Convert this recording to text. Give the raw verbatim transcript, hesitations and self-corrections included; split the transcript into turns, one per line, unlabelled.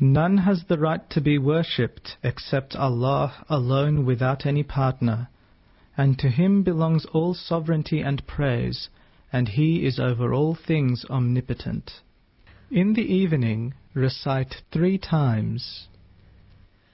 None has the right to be worshipped except Allah alone without any partner, and to Him belongs all sovereignty and praise, and He is over all things omnipotent. In the evening recite three times,